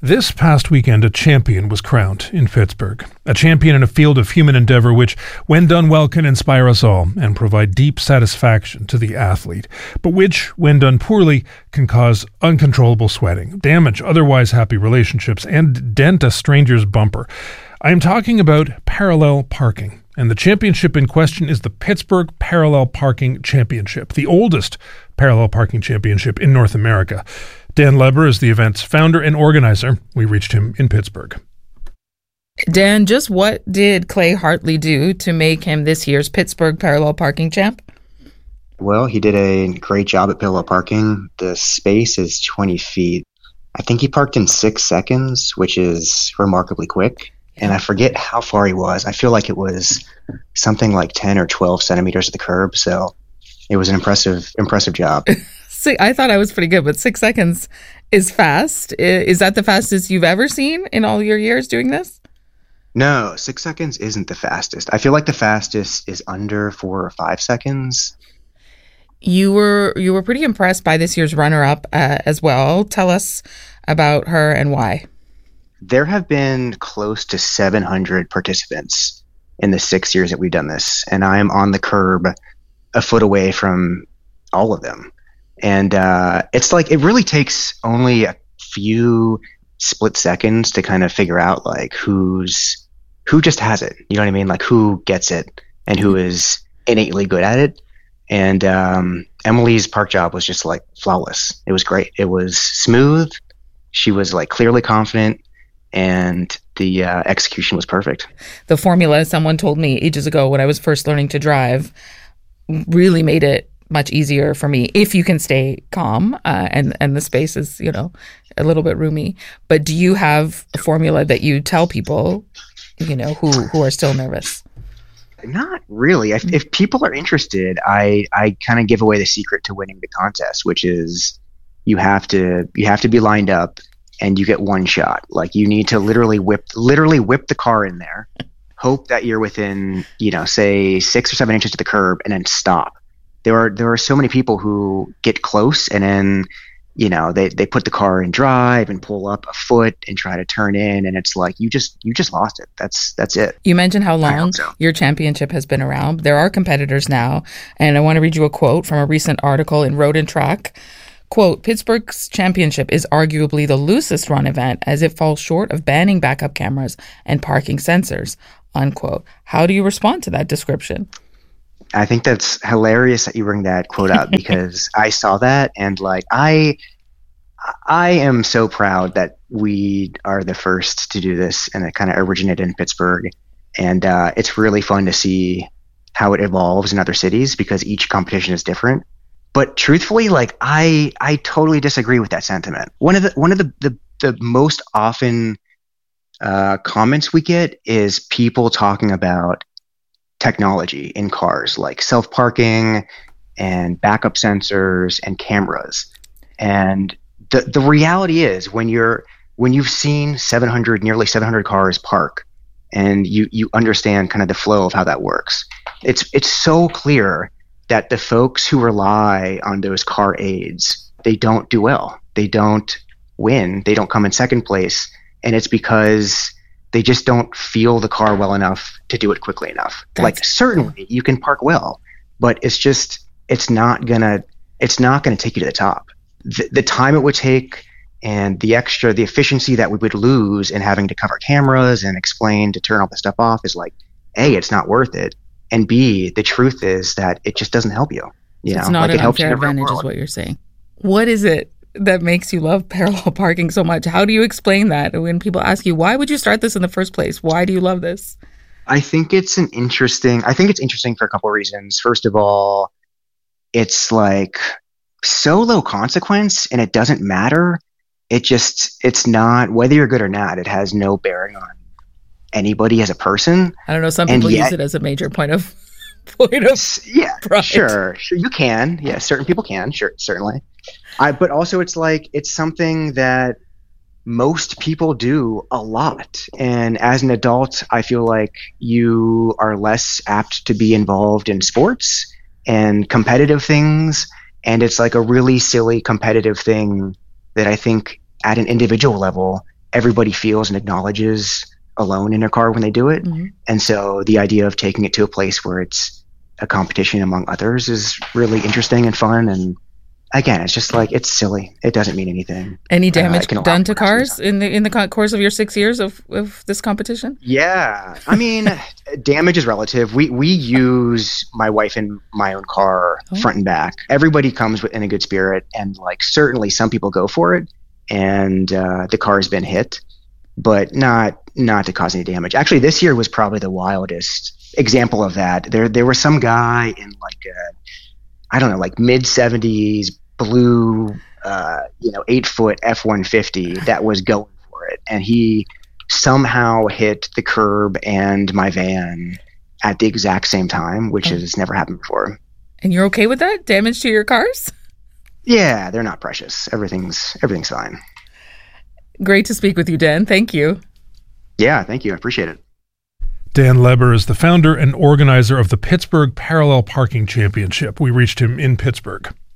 This past weekend, a champion was crowned in Pittsburgh. A champion in a field of human endeavor which, when done well, can inspire us all and provide deep satisfaction to the athlete, but which, when done poorly, can cause uncontrollable sweating, damage otherwise happy relationships, and dent a stranger's bumper. I am talking about parallel parking, and the championship in question is the Pittsburgh Parallel Parking Championship, the oldest parallel parking championship in North America. Dan Leber is the event's founder and organizer. We reached him in Pittsburgh. Dan, just what did Clay Hartley do to make him this year's Pittsburgh Parallel Parking Champ? Well, he did a great job at parallel parking. The space is 20 feet. I think he parked in 6 seconds, which is remarkably quick. And I forget how far he was. I feel like it was something like 10 or 12 centimeters of the curb. So it was an impressive job. I thought I was pretty good, but 6 seconds is fast. Is that the fastest you've ever seen in all your years doing this? No, 6 seconds isn't the fastest. I feel like the fastest is under 4 or 5 seconds. You were pretty impressed by this year's runner-up as well. Tell us about her and why. There have been close to 700 participants in the 6 years that we've done this, and I am on the curb a foot away from all of them. And it's like it really takes only a few split seconds to kind of figure out like who just has it. You know what I mean? Like who gets it and who is innately good at it. And Emily's park job was just like flawless. It was great. It was smooth. She was like clearly confident, and the execution was perfect. The formula, someone told me ages ago when I was first learning to drive, really made it much easier for me if you can stay calm and the space is, a little bit roomy. But do you have a formula that you tell people, who are still nervous? Not really. If people are interested, I kind of give away the secret to winning the contest, which is you have to be lined up and you get one shot. Like you need to literally whip the car in there, hope that you're within, say 6 or 7 inches to the curb, and then stop. There are so many people who get close and then, they put the car in drive and pull up a foot and try to turn in, and it's like you just lost it. That's it. You mentioned how long your championship has been around. There are competitors now, and I want to read you a quote from a recent article in Road and Track. Quote, Pittsburgh's championship is arguably the loosest run event as it falls short of banning backup cameras and parking sensors, unquote. How do you respond to that description? I think that's hilarious that you bring that quote up because I saw that and like I am so proud that we are the first to do this and it kind of originated in Pittsburgh, and it's really fun to see how it evolves in other cities because each competition is different. But truthfully, like I totally disagree with that sentiment. One of the most often comments we get is people talking about technology in cars like self-parking and backup sensors and cameras. And the reality is when you've seen nearly 700 cars park and you understand kind of the flow of how that works, it's so clear that the folks who rely on those car aids, they don't do well. They don't win. They don't come in second place. And it's because they just don't feel the car well enough to do it quickly enough. Like certainly you can park well, but it's not gonna take you to the top. The time it would take and the efficiency that we would lose in having to cover cameras and explain to turn all the stuff off is like, A, it's not worth it. And B, the truth is that it just doesn't help you. It's not an unfair advantage is what you're saying. What is it that makes you love parallel parking so much? How do you explain that when people ask you, why would you start this in the first place? Why do you love this? I think it's interesting for a couple of reasons. First of all, it's like so low consequence and it doesn't matter. It's not, whether you're good or not, it has no bearing on anybody as a person. I don't know. Some people use it as a major point of pride. Sure. You can. Yeah. Certain people can. Sure. Certainly. But also it's something that most people do a lot. And as an adult, I feel like you are less apt to be involved in sports and competitive things. And it's like a really silly competitive thing that I think at an individual level, everybody feels and acknowledges alone in their car when they do it. Mm-hmm. And so the idea of taking it to a place where it's a competition among others is really interesting and fun. And again, it's just like, it's silly. It doesn't mean anything. Any damage done to cars in the course of your 6 years of this competition? Yeah. I mean, damage is relative. We use my wife and my own car front and back. Everybody comes in a good spirit, and like certainly some people go for it, and the car has been hit, but not to cause any damage. Actually, this year was probably the wildest example of that. There was some guy in like mid-70s blue 8-foot F-150 that was going for it, and he somehow hit the curb and my van at the exact same time, which has never happened before. And you're okay with that? Damage to your cars? Yeah, they're not precious. Everything's fine. Great to speak with you, Dan. Thank you. Yeah, thank you. I appreciate it. Dan Leber is the founder and organizer of the Pittsburgh Parallel Parking Championship. We reached him in Pittsburgh.